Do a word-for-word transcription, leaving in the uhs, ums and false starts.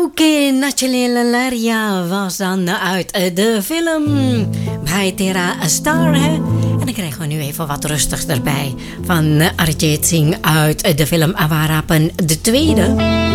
Oké, Nathalie Lalaria was dan uit de film bij Tera Star. Hè? En dan krijgen we nu even wat rustigs erbij van Arijit Singh uit de film Awarapan de Tweede.